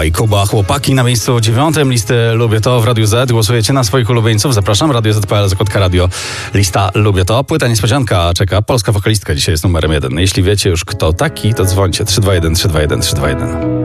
i Kuba. Chłopaki na miejscu 9. listy Lubię To w Radiu Z. Głosujecie na swoich ulubieńców. Zapraszam. Radio Z.pl, zakładka radio, lista Lubię To. Płyta niespodzianka czeka. Polska wokalistka dzisiaj jest numerem 1. Jeśli wiecie już kto taki, to dzwońcie 321 321 321.